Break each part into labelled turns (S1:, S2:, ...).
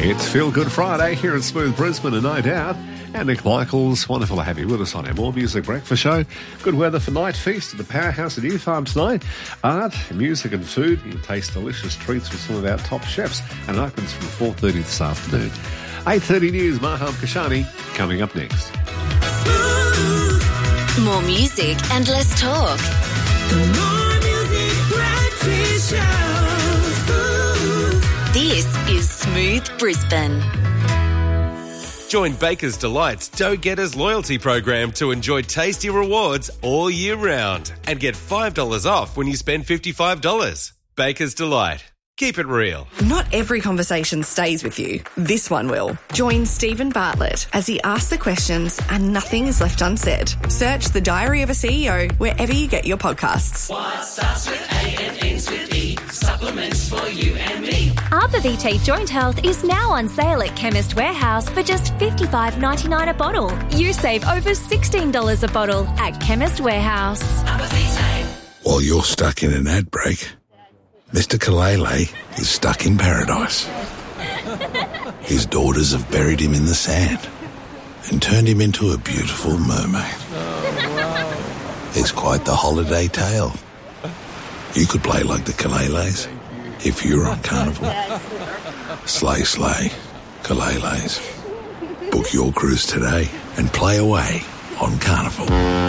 S1: It's Feel Good Friday here at Smooth Brisbane, and no doubt. And Nick Michaels, wonderful to have you with us on our More Music Breakfast Show. Good weather for Night Feast at the Powerhouse at Ewe Farm tonight. Art, music and food. You can taste delicious treats with some of our top chefs. And it opens from 4:30 this afternoon. 8:30 News, Maham Kashani, coming up next.
S2: More music and less talk.
S3: The More Music Breakfast Show.
S2: This is Smooth Brisbane.
S4: Join Baker's Delight's Dough Getters loyalty program to enjoy tasty rewards all year round and get $5 off when you spend $55. Baker's Delight. Keep it real.
S5: Not every conversation stays with you. This one will. Join Stephen Bartlett as he asks the questions and nothing is left unsaid. Search The Diary of a CEO wherever you get your podcasts.
S6: What starts with A and ends with E? Supplements for you and me.
S7: Arbor Vitae Joint Health is now on sale at Chemist Warehouse for just $55.99 a bottle. You save over $16 a bottle at Chemist Warehouse.
S6: Arbor Vitae.
S8: While you're stuck in an ad break, Mr. Kalele is stuck in paradise. His daughters have buried him in the sand and turned him into a beautiful mermaid. It's quite the holiday tale. You could play like the Kaleles if you were on Carnival. Slay, slay, Kaleles. Book your cruise today and play away on Carnival.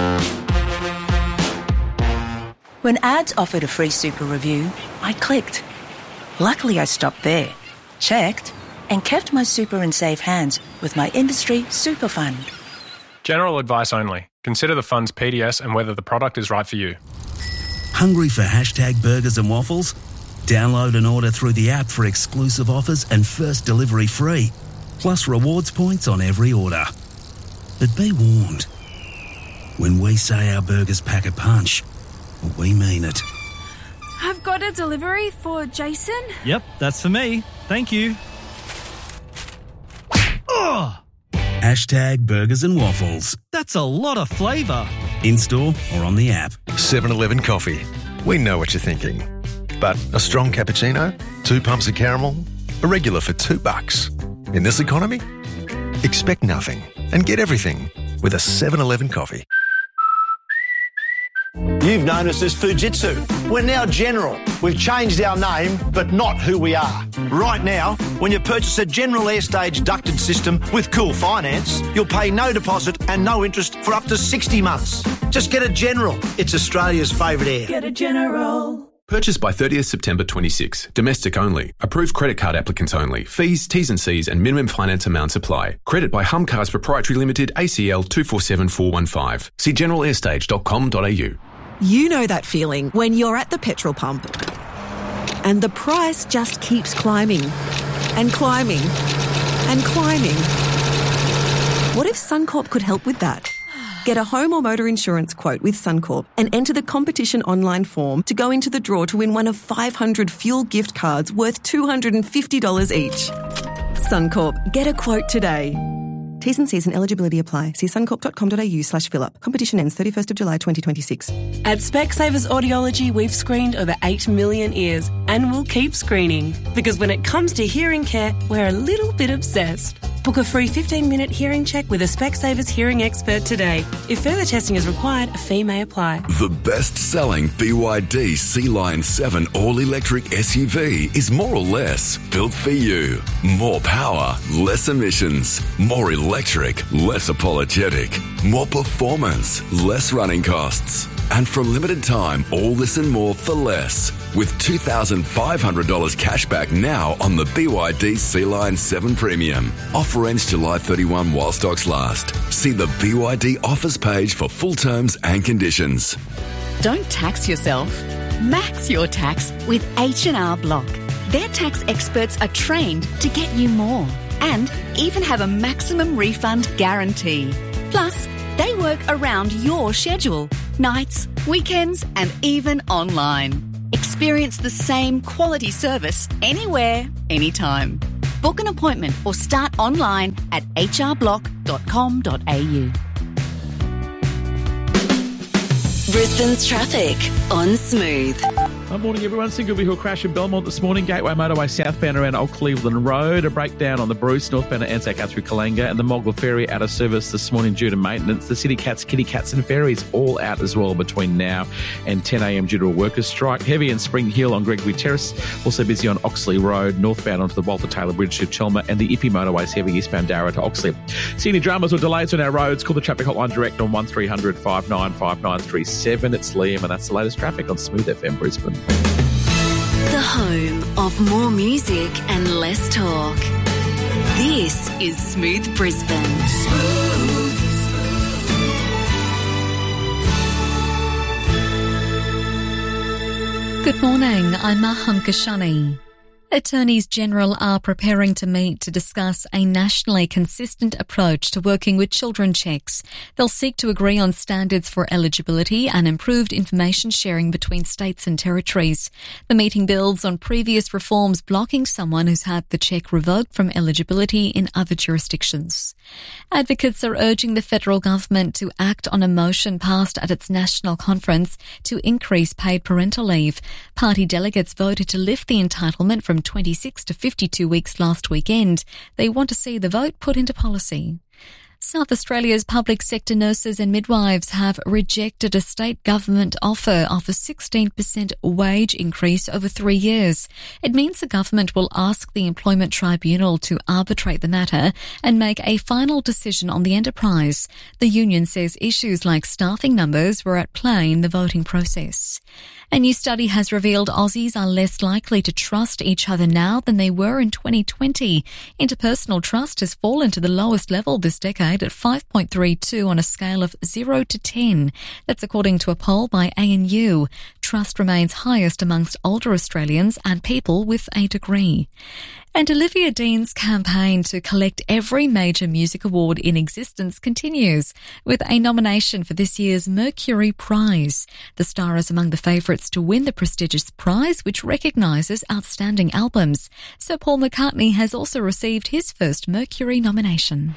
S9: When ads offered a free super review, I clicked. Luckily, I stopped there, checked, and kept my super in safe hands with my industry super fund.
S10: General advice only. Consider the fund's PDS and whether the product is right for you.
S11: Hungry for hashtag burgers and waffles? Download and order through the app for exclusive offers and first delivery free, plus rewards points on every order. But be warned, when we say our burgers pack a punch, we mean it.
S12: I've got a delivery for Jason.
S13: Yep, that's for me. Thank you.
S11: Oh! Hashtag burgers and waffles.
S13: That's a lot of flavour.
S11: In-store or on the app.
S14: 7-Eleven coffee. We know what you're thinking. But a strong cappuccino, 2 pumps of caramel, a regular for $2. In this economy, expect nothing and get everything with a 7-Eleven coffee.
S15: You've known us as Fujitsu. We're now General. We've changed our name, but not who we are. Right now, when you purchase a General Airstage ducted system with Cool Finance, you'll pay no deposit and no interest for up to 60 months. Just get a General. It's Australia's favourite air.
S6: Get a General.
S16: Purchase by 30th September 26. Domestic only. Approved credit card applicants only. Fees, T's and C's and minimum finance amounts apply. Credit by Humcars Proprietary Limited, ACL 247415. See generalairstage.com.au.
S17: You know that feeling when you're at the petrol pump and the price just keeps climbing and climbing and climbing. What if Suncorp could help with that? Get a home or motor insurance quote with Suncorp and enter the competition online form to go into the draw to win one of 500 fuel gift cards worth $250 each. Suncorp, get a quote today. T's and C's and eligibility apply. See suncorp.com.au/fill-up. Competition ends 31st of July 2026.
S18: At Specsavers Audiology, we've screened over 8 million ears and we'll keep screening. Because when it comes to hearing care, we're a little bit obsessed. Book a free 15-minute hearing check with a Specsavers hearing expert today. If further testing is required, a fee may apply.
S19: The best-selling BYD Sea Lion 7 all-electric SUV is more or less built for you. More power, less emissions. More electric, less apologetic. More performance, less running costs. And for a limited time, all this and more for less. With $2,500 cash back now on the BYD Sea Lion 7 Premium. Offer ends July 31 while stocks last. See the BYD offers page for full terms and conditions.
S20: Don't tax yourself. Max your tax with H&R Block. Their tax experts are trained to get you more and even have a maximum refund guarantee. Plus, they work around your schedule, nights, weekends, and even online. Experience the same quality service anywhere, anytime. Book an appointment or start online at hrblock.com.au.
S2: Brisbane's traffic on Smooth.
S21: Morning, everyone. Single vehicle crash in Belmont this morning. Gateway motorway southbound around Old Cleveland Road. A breakdown on the Bruce northbound at Anzac out through Kalanga. And the Mogul Ferry out of service this morning due to maintenance. The City Cats, Kitty Cats and Ferries all out as well between now and 10 a.m. due to a workers' strike. Heavy in Spring Hill on Gregory Terrace. Also busy on Oxley Road, northbound onto the Walter Taylor Bridge to Chelmer. And the Ippy motorways heavy eastbound Darra to Oxley. See any dramas or delays on our roads? Call the traffic hotline direct on 1300 595937. It's Liam, and that's the latest traffic on Smooth FM Brisbane.
S2: The home of more music and less talk. This is Smooth Brisbane.
S22: Good morning, I'm Maham Kashani. Attorneys General are preparing to meet to discuss a nationally consistent approach to working with children checks. They'll seek to agree on standards for eligibility and improved information sharing between states and territories. The meeting builds on previous reforms blocking someone who's had the check revoked from eligibility in other jurisdictions. Advocates are urging the federal government to act on a motion passed at its national conference to increase paid parental leave. Party delegates voted to lift the entitlement from 26 to 52 weeks last weekend. They want to see the vote put into policy. South Australia's public sector nurses and midwives have rejected a state government offer of a 16% wage increase over 3 years. It means the government will ask the Employment Tribunal to arbitrate the matter and make a final decision on the enterprise. The union says issues like staffing numbers were at play in the voting process. A new study has revealed Aussies are less likely to trust each other now than they were in 2020. Interpersonal trust has fallen to the lowest level this decade at 5.32 on a scale of 0 to 10. That's according to a poll by ANU. Trust remains highest amongst older Australians and people with a degree. And Olivia Dean's campaign to collect every major music award in existence continues, with a nomination for this year's Mercury Prize. The star is among the favourites to win the prestigious prize, which recognises outstanding albums. Sir Paul McCartney has also received his first Mercury nomination.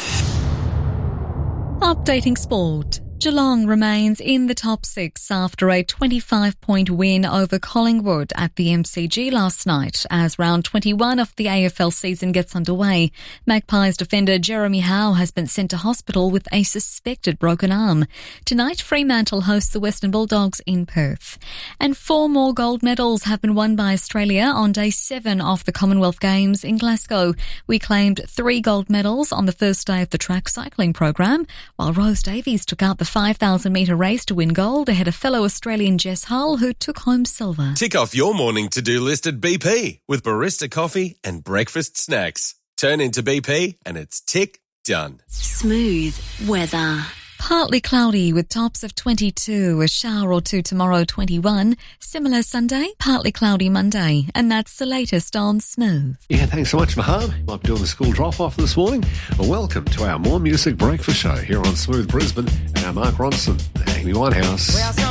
S22: Updating sport. Geelong remains in the top six after a 25-point win over Collingwood at the MCG last night as round 21 of the AFL season gets underway. Magpies defender Jeremy Howe has been sent to hospital with a suspected broken arm. Tonight, Fremantle hosts the Western Bulldogs in Perth. And 4 more gold medals have been won by Australia on day 7 of the Commonwealth Games in Glasgow. We claimed 3 gold medals on the first day of the track cycling program, while Rose Davies took out the 5,000-metre race to win gold ahead of fellow Australian Jess Hull, who took home silver.
S4: Tick off your morning to-do list at BP with barista coffee and breakfast snacks. Turn into BP and it's tick done.
S2: Smooth weather.
S22: Partly cloudy with tops of 22, a shower or two tomorrow, 21. Similar Sunday, partly cloudy Monday. And that's the latest on Smooth.
S1: Yeah, thanks so much, Maham. Might be doing the school drop-off this morning. Well, welcome to our More Music Breakfast show here on Smooth Brisbane and our Mark Ronson, Amy Winehouse.